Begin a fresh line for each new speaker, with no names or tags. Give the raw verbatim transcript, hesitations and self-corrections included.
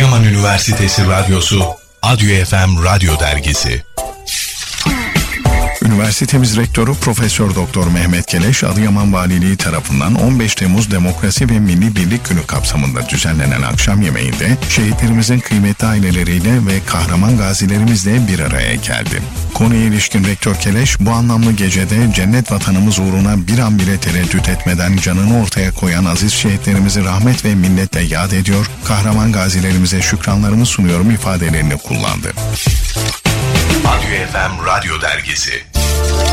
Adıyaman Üniversitesi Radyosu, Adyo F M Radyo Dergisi.
Üniversitemiz Rektörü Profesör Doktor Mehmet Keleş, Adıyaman Valiliği tarafından on beş Temmuz Demokrasi ve Milli Birlik Günü kapsamında düzenlenen akşam yemeğinde şehitlerimizin kıymetli aileleriyle ve kahraman gazilerimizle bir araya geldi. Konuya ilişkin Rektör Keleş, bu anlamlı gecede cennet vatanımız uğruna bir an bile tereddüt etmeden canını ortaya koyan aziz şehitlerimizi rahmet ve minnetle yad ediyor, kahraman gazilerimize şükranlarımı sunuyorum ifadelerini kullandı.
Adyo F M Radyo Dergisi.